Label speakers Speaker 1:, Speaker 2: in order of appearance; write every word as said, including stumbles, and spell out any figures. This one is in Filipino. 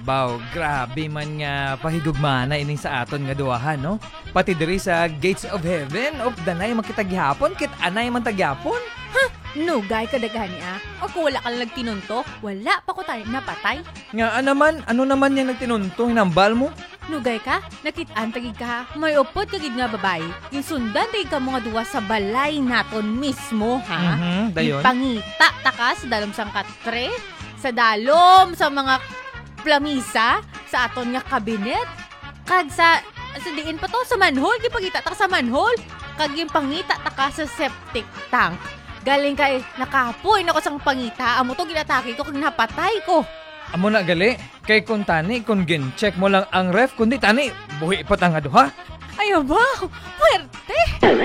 Speaker 1: Baw, grabe man nga pahigugmana ining sa aton nga duwahan, no? Pati diri sa gates of heaven, of danay makitagyapon, kit anay man tagyapon.
Speaker 2: Nugay ka dagani ah. O kung wala ka lang nagtinunto, wala pa ko tayo napatay.
Speaker 1: Nga naman, ano naman yung nagtinunto, hinambal mo?
Speaker 2: Nugay ka, nakitaan tagig ka ha. May upod kagid nga babae. Yung sundan tagig ka mga duwa sa balay naton mismo ha.
Speaker 1: Mhm, dayon.
Speaker 2: Yung pangita taka sa dalom sang katre, sa dalom sa mga plamisa, sa aton nga kabinet. Kag sa, sa diin pa to sa manhole, gipagita ta sa manhole. Kag yung pangita taka sa septic tank. Galing kay nakapoy na ko sang pangita, amo to ginatake ko kag napatay ko.
Speaker 1: Amo na gali, kay kung tani, kung gin-check mo lang ang ref, kundi tani, buhi pa tanga duha.
Speaker 2: Ayaw ba? Puwerte!